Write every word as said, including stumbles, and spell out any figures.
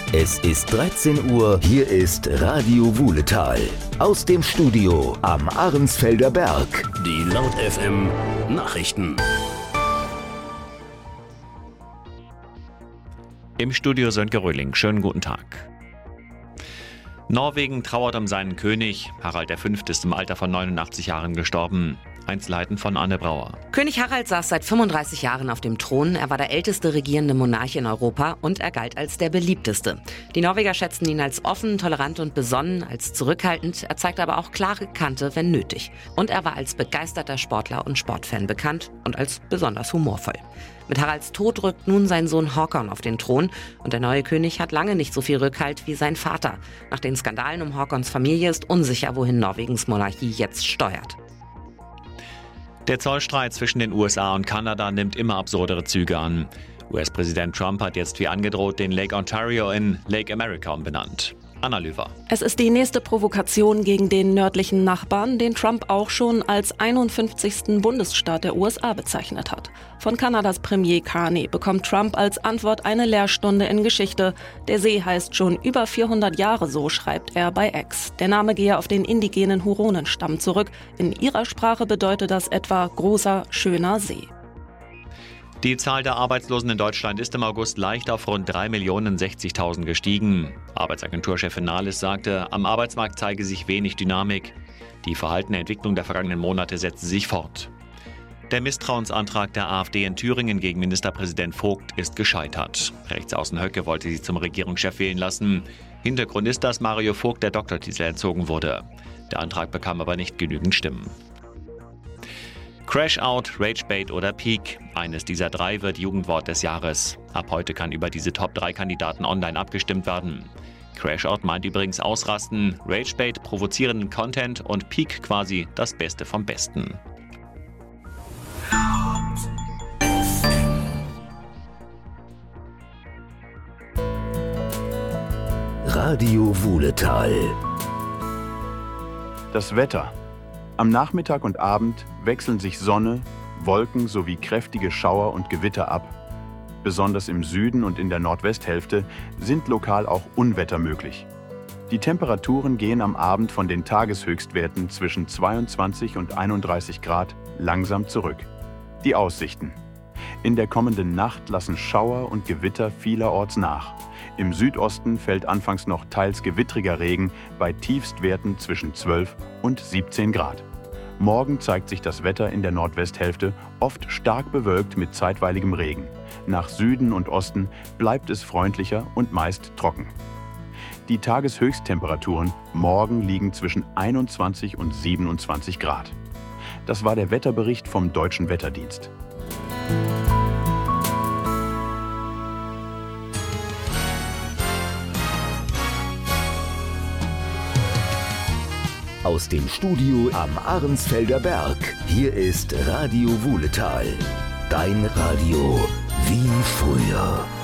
Es ist dreizehn Uhr, hier ist Radio Wuhletal. Aus dem Studio am Ahrensfelder Berg. Die Laut F M Nachrichten. Im Studio Sönke Röhling. Schönen guten Tag. Norwegen trauert um seinen König. Harald der Fünfte ist im Alter von neunundachtzig Jahren gestorben. Einzelheiten von Anne Brauer. König Harald saß seit fünfunddreißig Jahren auf dem Thron. Er war der älteste regierende Monarch in Europa und er galt als der beliebteste. Die Norweger schätzten ihn als offen, tolerant und besonnen, als zurückhaltend. Er zeigte aber auch klare Kante, wenn nötig. Und er war als begeisterter Sportler und Sportfan bekannt und als besonders humorvoll. Mit Haralds Tod rückt nun sein Sohn Håkon auf den Thron und der neue König hat lange nicht so viel Rückhalt wie sein Vater. Nach den Skandalen um Håkons Familie ist unsicher, wohin Norwegens Monarchie jetzt steuert. Der Zollstreit zwischen den U S A und Kanada nimmt immer absurdere Züge an. U S-Präsident Trump hat jetzt wie angedroht den Lake Ontario in Lake America umbenannt. Anna Löwer. Es ist die nächste Provokation gegen den nördlichen Nachbarn, den Trump auch schon als einundfünfzigsten Bundesstaat der U S A bezeichnet hat. Von Kanadas Premier Carney bekommt Trump als Antwort eine Lehrstunde in Geschichte. Der See heißt schon über vierhundert Jahre so, schreibt er bei X. Der Name gehe auf den indigenen Huronenstamm zurück. In ihrer Sprache bedeutet das etwa großer, schöner See. Die Zahl der Arbeitslosen in Deutschland ist im August leicht auf rund drei Millionen sechzigtausend gestiegen. Arbeitsagenturchefin Nahles sagte, am Arbeitsmarkt zeige sich wenig Dynamik. Die verhaltene Entwicklung der vergangenen Monate setze sich fort. Der Misstrauensantrag der AfD in Thüringen gegen Ministerpräsident Vogt ist gescheitert. Rechtsaußen Höcke wollte sie zum Regierungschef wählen lassen. Hintergrund ist, dass Mario Vogt der Doktortitel entzogen wurde. Der Antrag bekam aber nicht genügend Stimmen. Crash-Out, Ragebait oder Peak. Eines dieser drei wird Jugendwort des Jahres. Ab heute kann über diese Top drei Kandidaten online abgestimmt werden. Crash-Out meint übrigens ausrasten, Ragebait provozierenden Content und Peak quasi das Beste vom Besten. Radio Wuhletal. Das Wetter. Am Nachmittag und Abend wechseln sich Sonne, Wolken sowie kräftige Schauer und Gewitter ab. Besonders im Süden und in der Nordwesthälfte sind lokal auch Unwetter möglich. Die Temperaturen gehen am Abend von den Tageshöchstwerten zwischen zweiundzwanzig und einunddreißig Grad langsam zurück. Die Aussichten. In der kommenden Nacht lassen Schauer und Gewitter vielerorts nach. Im Südosten fällt anfangs noch teils gewittriger Regen bei Tiefstwerten zwischen zwölf und siebzehn Grad. Morgen zeigt sich das Wetter in der Nordwesthälfte oft stark bewölkt mit zeitweiligem Regen. Nach Süden und Osten bleibt es freundlicher und meist trocken. Die Tageshöchsttemperaturen morgen liegen zwischen einundzwanzig und siebenundzwanzig Grad. Das war der Wetterbericht vom Deutschen Wetterdienst. Aus dem Studio am Ahrensfelder Berg. Hier ist Radio Wuhletal. Dein Radio wie früher.